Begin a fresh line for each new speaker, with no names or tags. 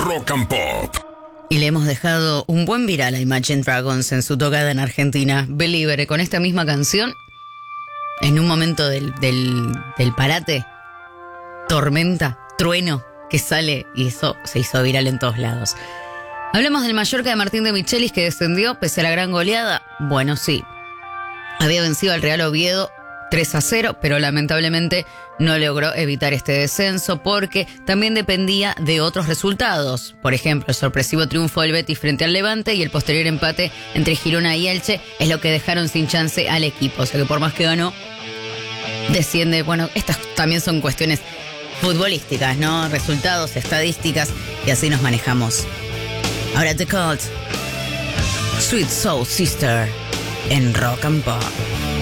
Rock and Pop.
Y le hemos dejado un buen viral a Imagine Dragons en su tocada en Argentina. Believer, con esta misma canción, en un momento del parate, tormenta, trueno, que sale y eso se hizo viral en todos lados. Hablemos del Mallorca de Martín de Michelis, que descendió pese a la gran goleada. Bueno, sí, había vencido al Real Oviedo 3-0, pero lamentablemente no logró evitar este descenso porque también dependía de otros resultados. Por ejemplo, el sorpresivo triunfo del Betis frente al Levante y el posterior empate entre Girona y Elche es lo que dejaron sin chance al equipo. O sea que por más que ganó, desciende. Bueno, estas también son cuestiones futbolísticas, ¿no? Resultados, estadísticas, y así nos manejamos. Ahora The Cult, Sweet Soul Sister en Rock and Pop.